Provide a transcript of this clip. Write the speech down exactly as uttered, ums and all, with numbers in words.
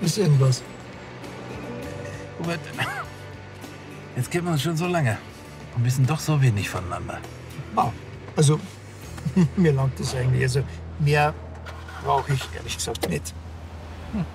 Ist irgendwas? Hubert, jetzt kennen wir uns schon so lange und wissen doch so wenig voneinander. Ah, also, mir langt das eigentlich. Also, mehr brauche ich ehrlich gesagt nicht.